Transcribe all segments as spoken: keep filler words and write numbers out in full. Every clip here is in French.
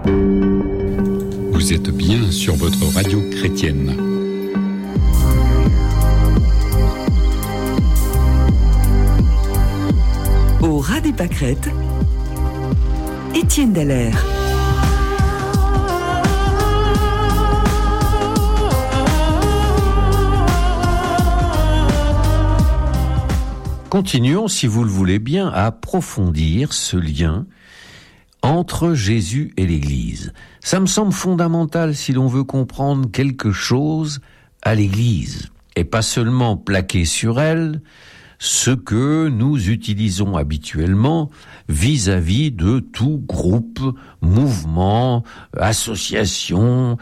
Vous êtes bien sur votre radio chrétienne. Au ras des pâquerettes, Étienne Dallaire. Continuons, si vous le voulez bien, à approfondir ce lien entre Jésus et l'Église. Ça me semble fondamental si l'on veut comprendre quelque chose à l'Église, et pas seulement plaquer sur elle ce que nous utilisons habituellement vis-à-vis de tout groupe, mouvement, association,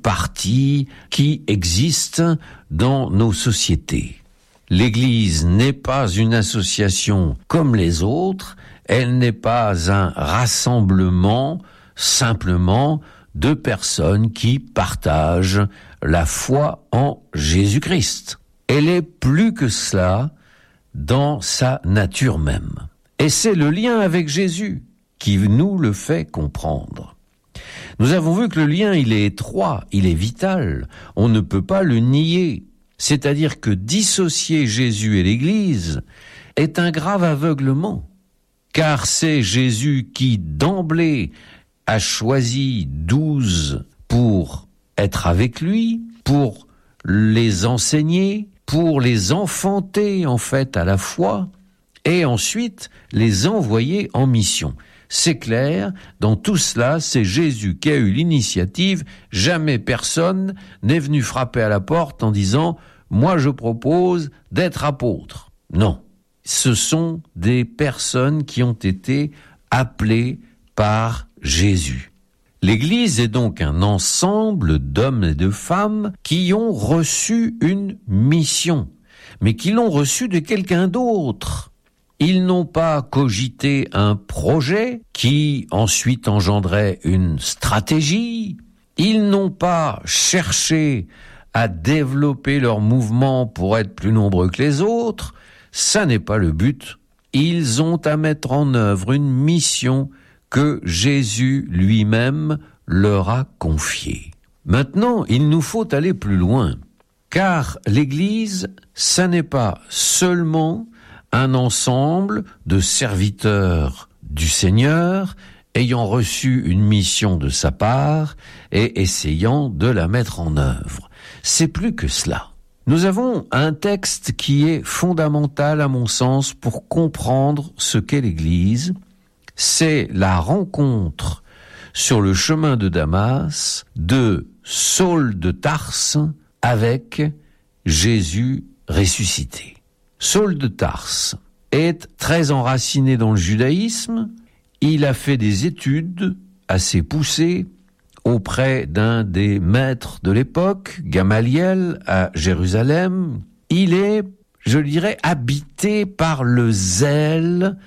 parti qui existe dans nos sociétés. L'Église n'est pas une association comme les autres, elle n'est pas un rassemblement simplement de personnes qui partagent la foi en Jésus-Christ. Elle est plus que cela dans sa nature même. Et c'est le lien avec Jésus qui nous le fait comprendre. Nous avons vu que le lien, il est étroit, il est vital, on ne peut pas le nier. C'est-à-dire que dissocier Jésus et l'Église est un grave aveuglement, car c'est Jésus qui, d'emblée, a choisi douze pour être avec lui, pour les enseigner, pour les enfanter en fait à la foi, et ensuite les envoyer en mission. C'est clair, dans tout cela, c'est Jésus qui a eu l'initiative. Jamais personne n'est venu frapper à la porte en disant « Moi je propose d'être apôtre ». Non, ce sont des personnes qui ont été appelées par Jésus. L'Église est donc un ensemble d'hommes et de femmes qui ont reçu une mission, mais qui l'ont reçue de quelqu'un d'autre. Ils n'ont pas cogité un projet qui ensuite engendrait une stratégie. Ils n'ont pas cherché à développer leur mouvement pour être plus nombreux que les autres. Ça n'est pas le but. Ils ont à mettre en œuvre une mission que Jésus lui-même leur a confiée. Maintenant, il nous faut aller plus loin, car l'Église, ça n'est pas seulement un ensemble de serviteurs du Seigneur ayant reçu une mission de sa part et essayant de la mettre en œuvre. C'est plus que cela. Nous avons un texte qui est fondamental à mon sens pour comprendre ce qu'est l'Église. C'est la rencontre sur le chemin de Damas de Saul de Tarse avec Jésus ressuscité. Saul de Tarse est très enraciné dans le judaïsme. Il a fait des études assez poussées auprès d'un des maîtres de l'époque, Gamaliel, à Jérusalem. Il est, je dirais, habité par le zèle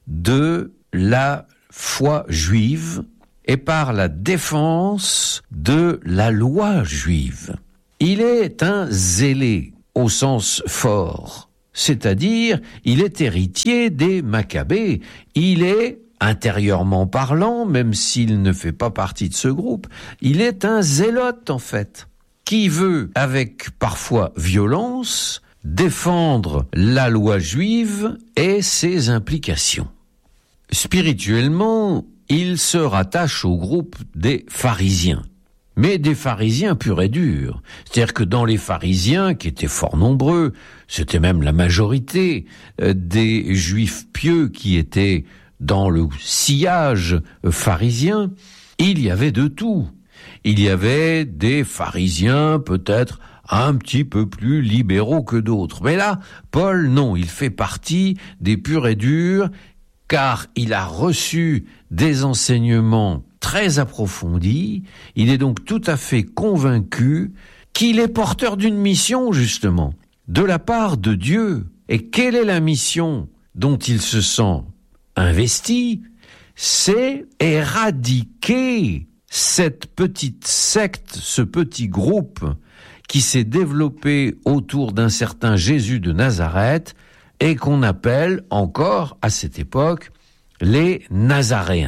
de la foi juive et par la défense de la loi juive. Il est un zélé au sens fort. C'est-à-dire, il est héritier des Maccabées. Il est, intérieurement parlant, même s'il ne fait pas partie de ce groupe, il est un zélote, en fait, qui veut, avec parfois violence, défendre la loi juive et ses implications. Spirituellement, il se rattache au groupe des pharisiens. Mais des pharisiens purs et durs. C'est-à-dire que dans les pharisiens, qui étaient fort nombreux, c'était même la majorité euh, des juifs pieux qui étaient dans le sillage pharisien, il y avait de tout. Il y avait des pharisiens peut-être un petit peu plus libéraux que d'autres. Mais là, Paul, non, il fait partie des purs et durs, car il a reçu des enseignements très approfondi, il est donc tout à fait convaincu qu'il est porteur d'une mission, justement, de la part de Dieu. Et quelle est la mission dont il se sent investi? C'est éradiquer cette petite secte, ce petit groupe qui s'est développé autour d'un certain Jésus de Nazareth et qu'on appelle encore, à cette époque, les Nazaréens.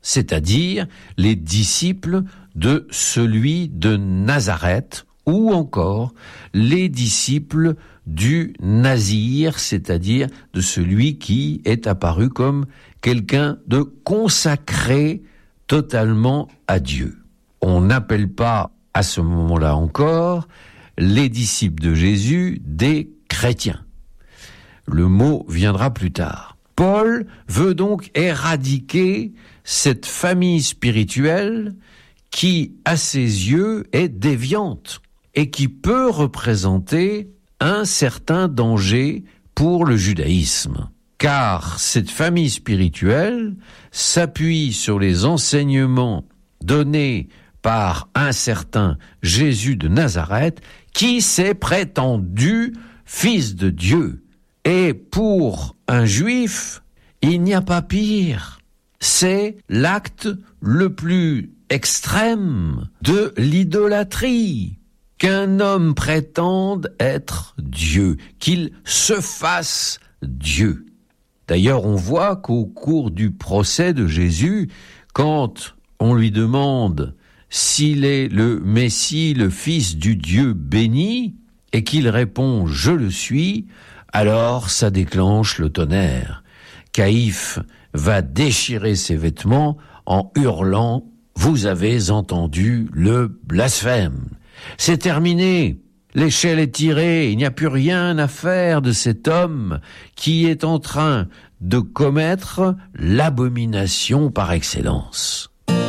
c'est-à-dire les disciples de celui de Nazareth, ou encore les disciples du Nazir, c'est-à-dire de celui qui est apparu comme quelqu'un de consacré totalement à Dieu. On n'appelle pas à ce moment-là encore les disciples de Jésus des chrétiens. Le mot viendra plus tard. Paul veut donc éradiquer cette famille spirituelle qui, à ses yeux, est déviante et qui peut représenter un certain danger pour le judaïsme. Car cette famille spirituelle s'appuie sur les enseignements donnés par un certain Jésus de Nazareth qui s'est prétendu fils de Dieu. Et pour un juif, il n'y a pas pire. C'est l'acte le plus extrême de l'idolâtrie. Qu'un homme prétende être Dieu, qu'il se fasse Dieu. D'ailleurs, on voit qu'au cours du procès de Jésus, quand on lui demande s'il est le Messie, le Fils du Dieu béni, et qu'il répond « Je le suis », alors ça déclenche le tonnerre. Caïphe va déchirer ses vêtements en hurlant « Vous avez entendu le blasphème ». C'est terminé, l'échelle est tirée, il n'y a plus rien à faire de cet homme qui est en train de commettre l'abomination par excellence.